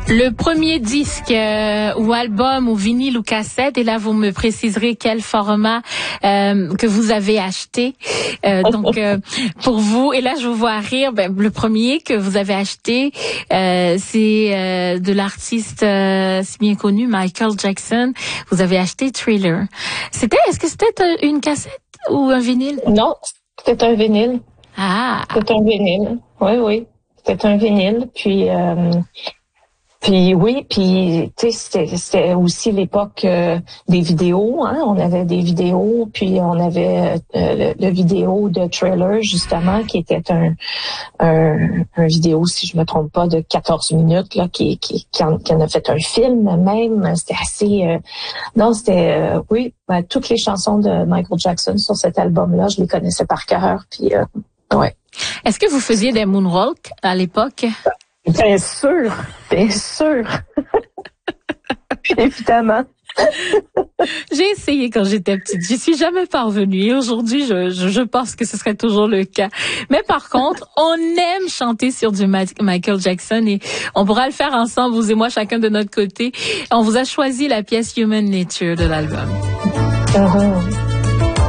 Le premier disque ou album ou vinyle ou cassette, et là vous me préciserez quel format que vous avez acheté. Pour vous, et là je vous vois rire, le premier que vous avez acheté, c'est de l'artiste si bien connu, Michael Jackson. Vous avez acheté Thriller. Est-ce que c'était une cassette ou un vinyle? Non, c'était un vinyle. Ah. C'était un vinyle. Oui. C'était un vinyle. Puis oui, puis tu sais, c'était aussi l'époque des vidéos, hein. On avait des vidéos, puis on avait le vidéo de Thriller justement, qui était un vidéo, si je me trompe pas, de 14 minutes là, qui en a fait un film même. C'était assez oui, toutes les chansons de Michael Jackson sur cet album-là, je les connaissais par cœur. Puis ouais. Est-ce que vous faisiez des moonwalk à l'époque? Bien sûr. Évidemment. J'ai essayé quand j'étais petite. J'y suis jamais parvenue. Et aujourd'hui, je pense que ce serait toujours le cas. Mais par contre, on aime chanter sur du Michael Jackson et on pourra le faire ensemble, vous et moi, chacun de notre côté. On vous a choisi la pièce Human Nature de l'album. Uh-huh.